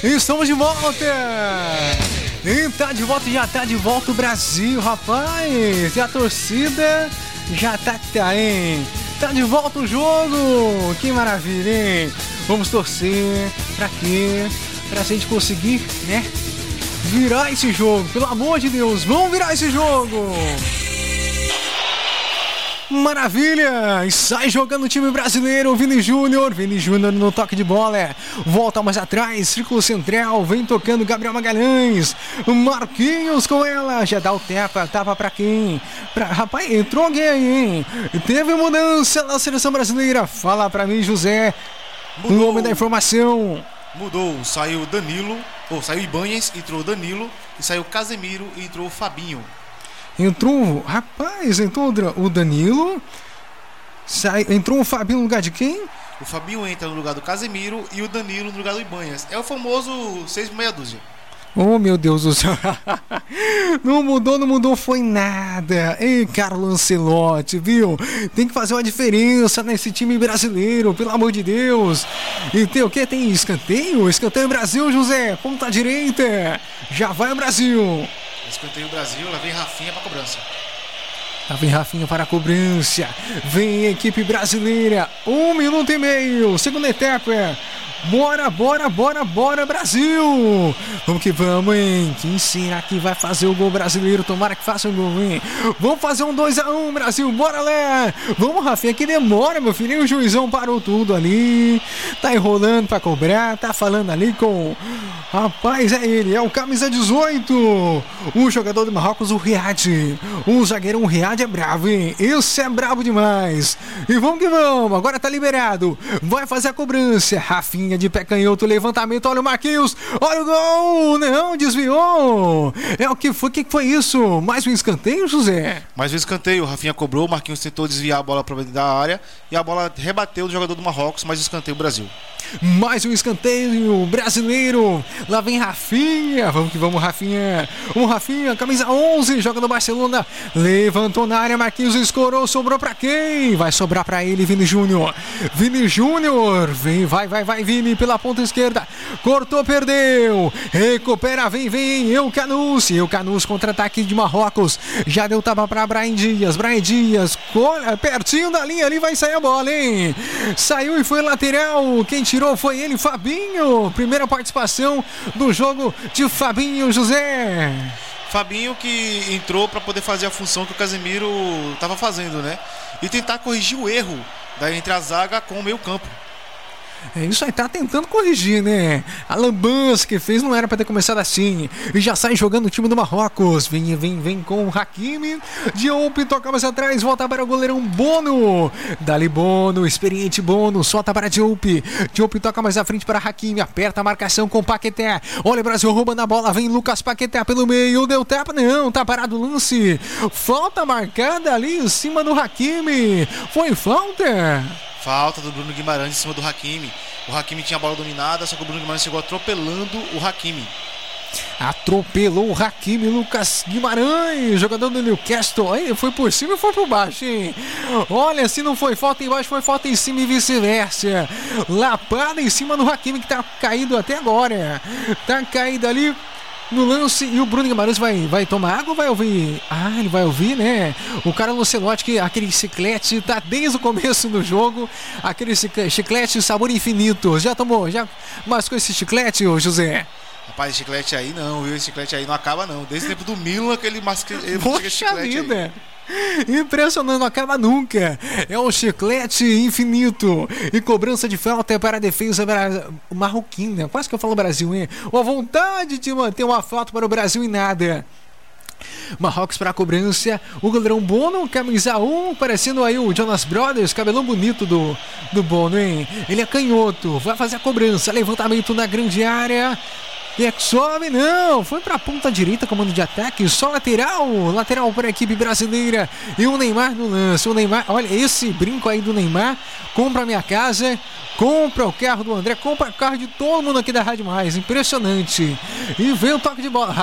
Estamos de volta! E tá de volta, já tá de volta o Brasil, rapaz! E a torcida já tá que tá, hein? Tá de volta o jogo! Que maravilha, hein? Vamos torcer pra quê? Pra gente conseguir, né? Virar esse jogo, pelo amor de Deus, vamos virar esse jogo! Maravilha! E sai jogando o time brasileiro, Vini Júnior no toque de bola, volta mais atrás, círculo central, vem tocando Gabriel Magalhães, Marquinhos com ela, já dá o tapa pra quem? Rapaz, entrou alguém aí, hein? Teve mudança na seleção brasileira, fala pra mim, José, o nome da informação. Mudou, saiu Danilo, saiu Ibanez, entrou Danilo, e saiu Casemiro e entrou Fabinho. Entrou o Danilo, entrou o Fabinho no lugar de quem? O Fabinho entra no lugar do Casemiro e o Danilo no lugar do Ibanez. É o famoso 6 por meia dúzia. Oh, meu Deus do céu. Não mudou, foi nada. Ei, Carlo Ancelotti, viu? Tem que fazer uma diferença nesse time brasileiro, pelo amor de Deus. E tem o quê? Tem escanteio? Escanteio Brasil, José. Ponta direita. Já vai o Brasil. Escanteio Brasil, lá vem Rafinha pra cobrança. Lá vem Rafinha para a cobrança. Vem a equipe brasileira. 1 minuto e meio. Segunda etapa. Bora, Brasil! Vamos que vamos, hein? Quem será que vai fazer o gol brasileiro? Tomara que faça o gol, hein? Vamos fazer um 2-1, Brasil! Bora lá! Vamos, Rafinha, que demora, meu filho. E o juizão parou tudo ali. Tá enrolando pra cobrar. Tá falando ali com... Rapaz, é ele, é o camisa 18. O jogador do Marrocos, o Riad. O zagueiro, o Riad é bravo, hein? Esse é bravo demais. E vamos que vamos. Agora tá liberado. Vai fazer a cobrança. Rafinha de pé canhoto, levantamento, olha o Marquinhos, olha o gol, não, desviou, o que foi isso? Mais um escanteio, José? Mais um escanteio, o Rafinha cobrou, o Marquinhos tentou desviar a bola para dentro da área e a bola rebateu do jogador do Marrocos, mais um escanteio Brasil. Mais um escanteio brasileiro, lá vem Rafinha, vamos que vamos, Rafinha, camisa 11, joga no Barcelona, levantou na área, Marquinhos escorou, sobrou pra quem? Vai sobrar pra ele, Vini Júnior, vem, vai, Vini pela ponta esquerda, cortou, perdeu, recupera, vem, Eucanus contra-ataque de Marrocos, já deu tapa pra Brahim Dias, pertinho da linha ali, vai sair a bola, hein? Saiu e foi lateral, quem tirou foi ele, Fabinho, primeira participação do jogo de Fabinho, José. Fabinho que entrou para poder fazer a função que o Casemiro estava fazendo, né? E tentar corrigir o erro entre a zaga com o meio campo. É isso aí, tá tentando corrigir, né? A lambança que fez não era pra ter começado assim. E já sai jogando o time do Marrocos. Vem com o Hakimi. Diop toca mais atrás, volta para o goleirão Bono. Dali Bono, experiente Bono, solta para Diop. Diop toca mais à frente para Hakimi, aperta a marcação com Paquetá. Olha o Brasil roubando a bola, vem Lucas Paquetá pelo meio, deu tapa, não, tá parado o lance. Falta marcada ali em cima do Hakimi. Foi falta. Falta do Bruno Guimarães em cima do Hakimi. O Hakimi tinha a bola dominada, só que o Bruno Guimarães chegou atropelando o Hakimi. Atropelou o Hakimi, Lucas Guimarães, jogador do Newcastle. Aí foi por cima e foi por baixo, hein? Olha, se não foi falta embaixo, foi falta em cima e vice-versa. Lapada em cima do Hakimi, que tá caído até agora. Tá caído ali no lance, e o Bruno Guimarães vai tomar água ou vai ouvir? Ah, ele vai ouvir, né? O cara no Ancelotti, que aquele chiclete tá desde o começo do jogo, aquele chiclete sabor infinito. Já tomou? Já mascou esse chiclete, ô José? Rapaz, esse chiclete aí não, viu? Esse chiclete aí não acaba não. Desde o tempo do Milan que ele masca esse chiclete aí. Impressionante, não acaba nunca. É um chiclete infinito. E cobrança de falta para a defesa marroquina. Quase que eu falo Brasil, hein? A vontade de manter uma falta para o Brasil e nada. Marrocos para a cobrança. O goleirão Bono, camisa 1, parecendo aí o Jonas Brothers. Cabelão bonito do Bono, hein? Ele é canhoto, vai fazer a cobrança. Levantamento na grande área. E é que sobe, não, foi pra ponta direita, comando de ataque, só lateral para a equipe brasileira. E o Neymar no lance, olha esse brinco aí do Neymar, compra minha casa, compra o carro do André, compra o carro de todo mundo aqui da Rádio Mais, impressionante. E vem o toque de bola.